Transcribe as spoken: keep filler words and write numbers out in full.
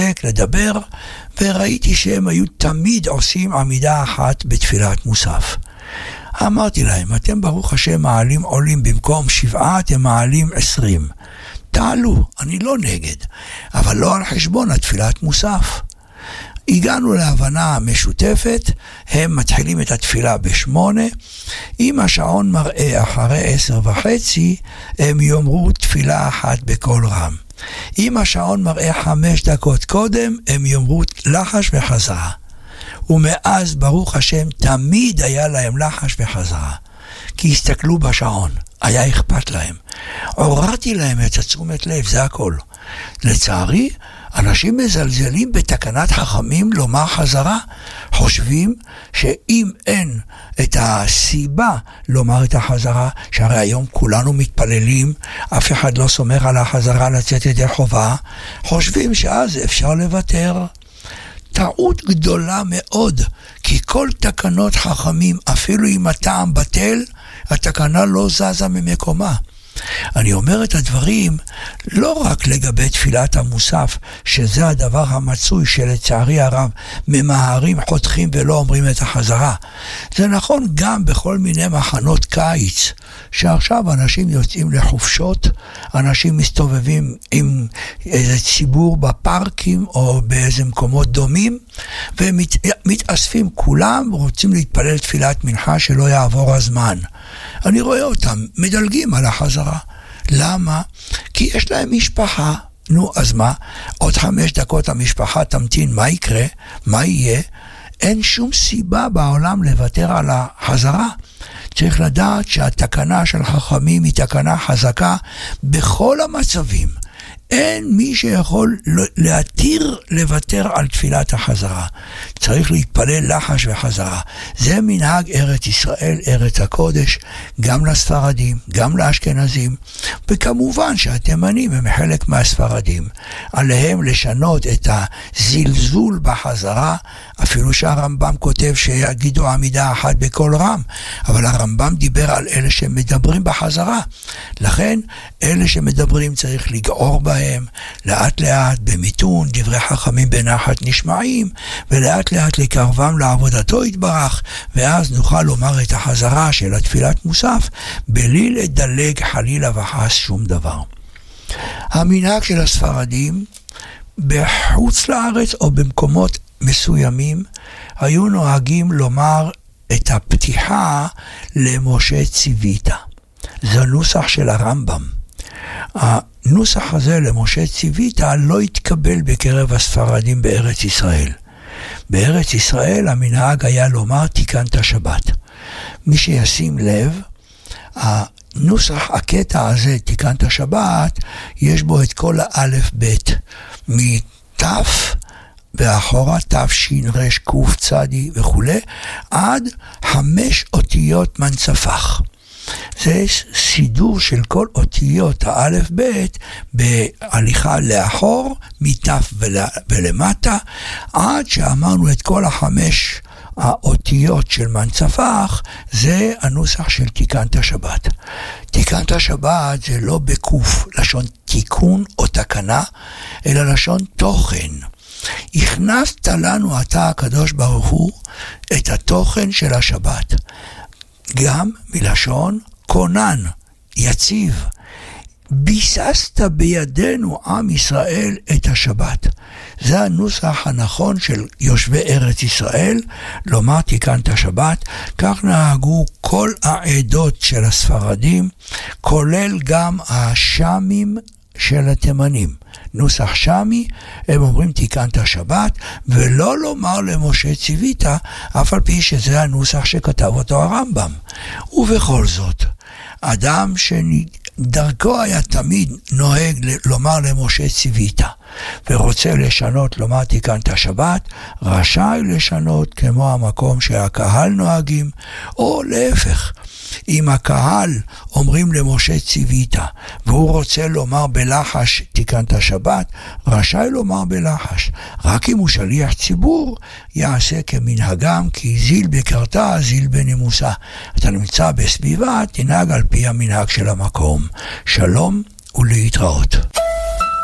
לשחק, לדבר, וראיתי שהם היו תמיד עושים עמידה אחת בתפילת מוסף. אמרתי להם, אתם ברוך השם מעלים עולים במקום שבעה, אתם מעלים עשרים. תעלו, אני לא נגד, אבל לא על חשבון התפילת מוסף. הגענו להבנה משותפת, הם מתחילים את התפילה בשמונה, אם השעון מראה אחרי עשר וחצי, הם יאמרו תפילה אחת בכל רם. אם השעון מראה חמש דקות קודם, הם יאמרו לחש וחזרה. ומאז ברוך השם תמיד היה להם לחש וחזרה, כי הסתכלו בשעון, היה אכפת להם. עוררתי להם את תשומת לב, זה הכל. לצערי, אנשים מזלזלים בתקנת חכמים לומר חזרה, חושבים שאם אין את הסיבה לומר את החזרה, שהרי היום כולנו מתפללים, אף אחד לא סומך על החזרה לצאת ידי חובה, חושבים שאז אפשר לוותר. טעות גדולה מאוד, כי כל תקנות חכמים, אפילו אם הטעם בטל, התקנה לא זזה ממקומה. אני אומר את הדברים לא רק לגבי תפילת המוסף, שזה הדבר המצוי שלצערי הרב ממהרים, חותכים ולא אומרים את החזרה. זה נכון גם בכל מיני מחנות קיץ, שעכשיו אנשים יוצאים לחופשות, אנשים מסתובבים עם איזה ציבור בפארקים או באיזה מקומות דומים, ומתאספים כולם ורוצים להתפלל תפילת מנחה שלא יעבור הזמן. אני רואה אותם מדלגים על החזרה. למה? כי יש להם משפחה. נו, אז מה? עוד חמש דקות המשפחה תמתין, מה יקרה? מה יהיה? אין שום סיבה בעולם לוותר על החזרה. צריך לדעת שהתקנה של חכמים היא תקנה חזקה בכל המצבים. אין מי שיכול להתיר לוותר על תפילת החזרה. צריך להתפלל לחש וחזרה. זה מנהג ארץ ישראל, ארץ הקודש, גם לספרדים, גם לאשכנזים, וכמובן שהתימנים הם חלק מהספרדים. עליהם לשנות את הזלזול בחזרה, אפילו שהרמב"ם כותב שיגידו עמידה אחת בכל רם, אבל הרמב"ם דיבר על אלה שמדברים בחזרה. לכן, אלה שמדברים צריך לגעור בהם, לאט לאט במיתון, דברי חכמים בנחת נשמעים, ולאט לאט לקרבם לעבודתו יתברך, ואז נוכל לומר את החזרה של התפילת מוסף, בלי לדלג חלילה וחס שום דבר. המנהג של הספרדים, בחוץ לארץ או במקומות מסוימים, היו נוהגים לומר את הפתיחה למשה ציווית. זה נוסח של הרמב"ם. הנוסח הזה למשה ציווית לא התקבל בקרב הספרדים בארץ ישראל. בארץ ישראל המנהג היה לומר תיקנת שבת. מי שישים לב, הנוסח, הקטע הזה, תיקנת שבת, יש בו את כל האלף בית, מתף ואחורה תף שין רש קוף צדי וכו', עד חמש אותיות מנצפח. זה סידור של כל אותיות האלף בית בהליכה לאחור, מתף ולמטה, עד שאמרנו את כל החמש האותיות של מנצפח. זה הנוסח של תיקנת שבת. תיקנת שבת זה לא בקוף, לשון תיקון או תקנה, אלא לשון תוכן. הכנסת לנו אתה הקדוש ברוך הוא את התוכן של השבת. גם מלשון קונן, יציב. ביססת בידינו עם ישראל את השבת. זה הנוסח הנכון של יושבי ארץ ישראל, לומר תיקנת שבת. כך נהגו כל העדות של הספרדים, כולל גם השמים של התימנים. נוסח שמי, הם אומרים תיקנת שבת, ולא לומר למשה ציווית, אף על פי שזה הנוסח שכתב אותו הרמב"ם. ובכל זאת, אדם שדרכו היה תמיד נוהג לומר למשה ציווית, ורוצה לשנות לומר תיקנת שבת, רשאי לשנות כמו המקום שהקהל נוהגים, או להפך. אם הקהל אומרים למשה ציווית, והוא רוצה לומר בלחש תיקנת שבת, רשאי לומר בלחש. רק אם הוא שליח ציבור, יעשה כמנהגם, כי זיל בקרתה, זיל בנימוסה. אתה נמצא בסביבה, תנהג על פי המנהג של המקום. שלום ולהתראות.